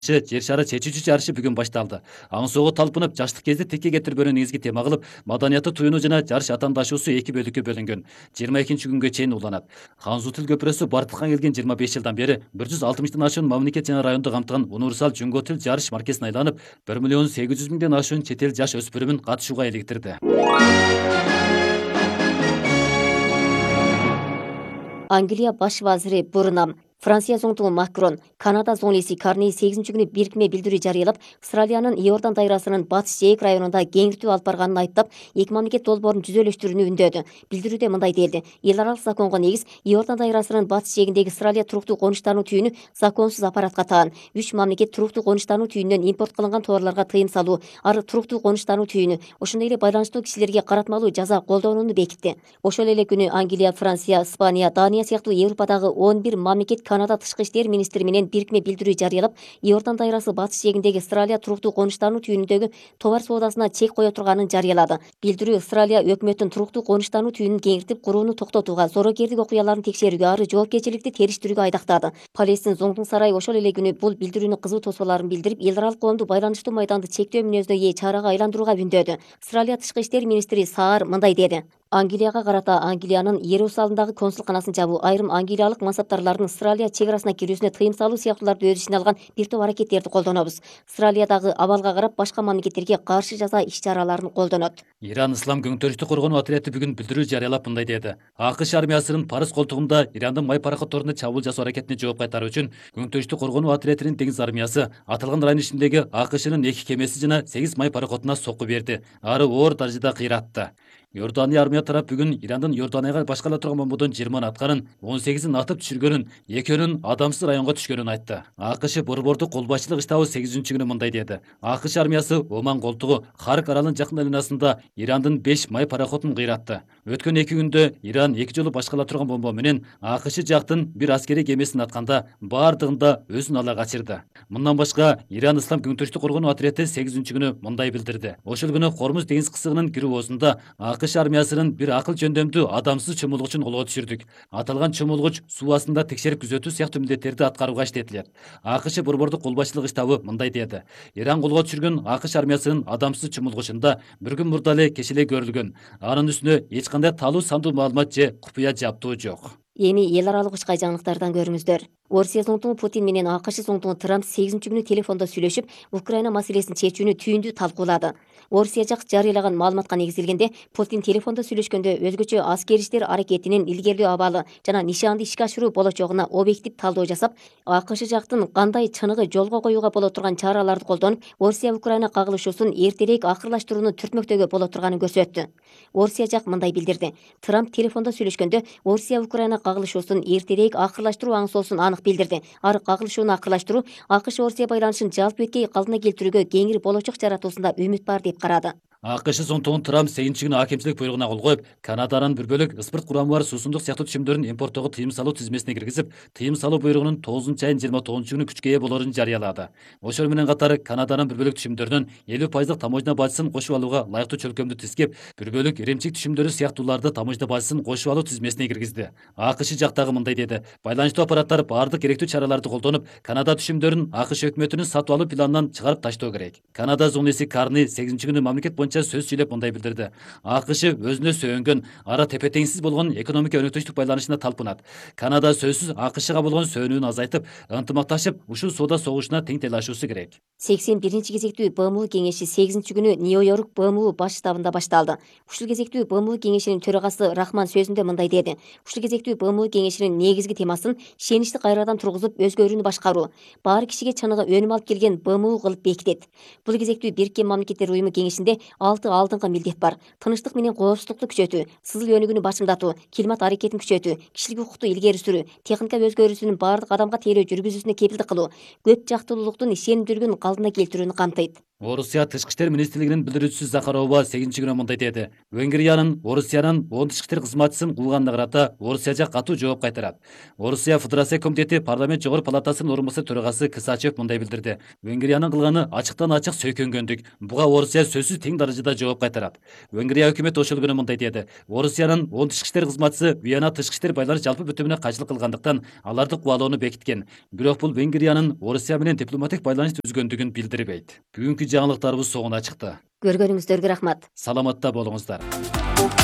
Жер шары чечүүчү жарышы бүгүн башталды. Аңсоого талпынып, жаштык кезде текке кетирбөөнү негизги тема кылып, маданияты туюну жана жарыш атаандашуусу эки бөлүккө бөлүнгөн. 22 күнгө чейин уланат. Ханзутил көпүрөсү бардыкка келген 25 жылдан бери 160 ашуун мамлекет жана районду камтыган универсал жөнгө тил жарыш маркесин айланып, 1 800 000 ашуун чет эл жаш өспүрүмүн катышууга иликтирди. Англия баш вазири Бурнам, Франция зоңтугу Макрон, Канада зоңлиси Карни 8 күнү бирикме билдирүү жарыялап, Австралиянын Иордан дайрасынын батыш жээк районунда кеңиртүү алып барганын айыптап, эки мамлекет долбоорун түзөлүштүрүүнү үндөдү. Билдирүүдө мындай делди: эл аралык законго негиз Иордан дайрасынын батыш жээгиндеги Австралия туруктуу конуштануу түйүнү законсуз аппаратка таан. 3 мамлекет туруктуу конуштануу түйүнүнөн импорт кылынган товарларга тыйым салуу, ары туруктуу конуштануу түйүнү, ошондой эле байланыштуу кишилерге каратмалуу жаза колдонууну бекитти. Ошол эле күнү Англия, Франция, Испания, Дания сыяктуу Европадагы 11 мамлекет Канада тышкы иштер министри менен бирикме билдирүү жарыялап, Иордан дайрасы батыш жээгиндеги Австралия туруктуу конуштануу түйүнүндөгү товар соодасына чек кое турганын жарыялады. Билдирүү Австралия өкмөтүнүн туруктуу конуштануу түйүнүн кеңиртип курууну токтотууга, зорокердик окуяларын текшерүүгө, ары жоопкерчиликти териштирүүгө айдактады. Палестин зоңдуң сарайы ошол эле күнү бул билдирүүнү кызуу тосууларын билдирип, эл аралык коомду байланыштуу майданды чектөө мүнөзүнө ээ чарага айландырууга үндөдү. Австралия тышкы иштер министри Саар мындай деди: Англияга карата Англиянын Иерусалимдагы консулканасын жабуу, айрым англиялык мансаптарлардын Австралия чек арасына кирүүсүнө тыйым салуу сыяктууларды өз ичине алган бир топ аракеттерди колдонобуз. Австралиядагы абалга карап, башка мамлекеттерге каршы жаза иш-чараларын колдонот. Иран ислам көңтөрүштү коргонуу отряды бүгүн билдирүү жарыялап мындай деди: АКШ армиясынын Парыз колтугунда Ирандын май пароходдоруна чабуул жасоо аракетине жооп кайтаруу үчүн көңтөрүштү коргонуу отрядынын деңиз армиясы аталган район ичиндеги АКШнын 2 кемеси жана 8 май пароходуна сокку берди. Ары оор даражада кыйратты. Иордания армия тарап бүгүн Ирандын Иорданияга башкала турган бомбодон 20 аткарын, 18-ин атып түшүргөнүн, экөөнүн адамсыз районго түшкөнүн айтты. АКШ борбордук кол башчылык штабы 8-күнү мындай деди: АКШ армиясы Оман колтугу Харк аралынын жакын айланасында Ирандын 5 май пароходун кыйратты. Өткөн 2 күндө Иран 2 жолу башкала турган бомбо менен АКШ жактын бир аскерий кемесин атканда, бардыгында өзүн ала качырды. Мындан башка Иран ислам көңтөрүштү коргонуу отряды 8-күнү мындай билдирди: ошол күнү Хормуз деңиз кысыгынын кирүү оозунда АКШ армиясынын бир акыл жөндөмдүү адамсыз чомулгучун колго түшүрдүк. Аталган чомулгуч суу астында текшерип күзөтүү сыяктуу милдеттерди аткарууга иштетилет. АКШ борбордук кол башчылык штабы мындай деди: Иран колго түшүргөн АКШ армиясынын адамсыз чомулгучунда bir күн мурда эле кеч эле көрүлгөн. Анын үстүнө эч кандай талуу сандуу маалымат же купуя жаптуу жок. Эми эл аралык ушкай жаңылыктардан көрүңүздөр. Орусия зоңтугу Путин менен АКШ зоңтугу Трамп 8-күнү телефондо сүйлөшүп, Украина маселесин чечүүнү түйүндүү талкуулады. Орусия жак жарыялаган маалыматка негизделгенде, Путин телефондо сүйлөшкөндө өзгөчө аскер иштер аракетинин илгерилөө абалы жана нишанды ишке ашыруу болочогуна объектив талдоо жасап, АКШ жактын кандай чыныгы жолго коюуга боло турган чараларды колдонуп, Орусия Украина кагылышуусун эртерээк акырлаштырууну түртмөктөгө боло турганын көрсөттү. Орусия жак мындай билдирди: Трамп телефондо сүйлөшкөндө Орусия Украина кагылышуусун эртерээк акырлаштыруу аңсоосун анык билдирди. Ары кагылышууну акырлаштыруу АКШ Орусия байланышын жалпы беткей калдына келтирүүгө кеңири болочок жаратуусунда үмүт бар деп карады. АКШ зоңтугун Трамп 8-күнү акимчилик буйругуна кол коюп, Канаданын бир бөлүк ыспырт курамы бар суусундук сыяктуу түшүмдөрүн импорттоого тыйым салуу тизмесине киргизип, тыйым салуу буйругунун 9-айын 29-күнү күчкө ээ болорун жарыялады. Ошол менен катары Канаданын бир бөлүк түшүмдөрүнөн 50% таможня бажысын кошуп алууга ылайыктуу чөлкөмдү тизкеп, бир бөлүк иримчик түшүмдөрү сыяктууларды таможня бажысын кошуп алуу тизмесине киргизди. АКШ жактагы мындай деди: байланыштуу аппараттар баардык керектүү чараларды колдонуп, Канада түшүмдөрүн АКШ өкмөтүнүн сатып алуу планынан чыгарып таштоо керек. Канада зоңлиси Карни 8-күнү мамлекет боюнча сөз сүйлөп мындай билдирди: АКШ өзүнө сөөнгөн, ара тепе-теңсиз болгон экономика өнөктөштүк байланышына талпынат. Канада сөзсүз АКШга болгон сөөнүүнү азайтып, ынтымакташып, ушул соода согушуна тең талашуусу керек. 81 кезектүү БМУ кеңеши 8-күнү Нью-Йорк БМУ баш штабында башталды. Ушул кезектүү БМУ кеңешинин төрагасы Рахман сөзүндө мындай деди: ушул кезектүү БМУ кеңешинин негизги темасын ишеничти кайрадан тургузуп, өзгөрүүнү башкаруу, баары кишиге чыныгы өнүм алып келген БМУ кылып бекитет. Бул кезектүү Бириккен Мамлекеттер Уюму кеңешинде 6 алдыңкы милдет бар: тынычтык менен коопсуздукту күчөтүү, сызыл өнүгүүнү башымдатуу, климат аракетин күчөтүү, кишилик укукту илгери сүрүү, техника өзгөрүүсүнүн баардык адамга тейлөө жүргүзүүсүнө кепилдик кылуу, көп жактуулуктун ишенимдүүлүгүн калдына келтирүүнү камтыйт. Орусия Тышкы иштер министрлигинин билдирүүчүсү Захарова 8-күнү мындай деди. Венгриянын Орусиянын 10 тышкы иштер кызматчысын кылганына карата Орусия жак катуу жооп кайтарат. Орусия Федерация комитети парламент жогору палатасынын орун басар төрагасы Кысачев мындай билдирди. Венгриянын кылганы ачыктан ачык сөйкөнгөндүк. Буга Орусия сөзсүз тең даражада жооп кайтарат. Венгрия өкмөтү ошол күнү мындай деди. Орусиянын 10 тышкы иштер кызматчысы Вена тышкы иштер байлар жалпы бүтүмүнө кайшылык кылгандыктан аларды кубалоону бекиткен. Бирок бул Венгриянын Орусия менен дипломатик байланыш түзгөндүгүн билдирбейт. Бүгүнкү жаңылыктарыбыз соңуна чыкты. Көргөнүңүздөргө рахмат. Саламатта болуңуздар.